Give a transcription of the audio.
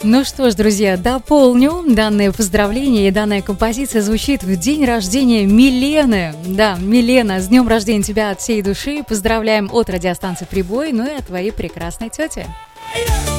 Ну что ж, друзья, дополню данное поздравление, и данная композиция звучит в день рождения Милены. Да, Милена, с днем рождения тебя от всей души. Поздравляем от радиостанции «Прибой», ну и от твоей прекрасной тети.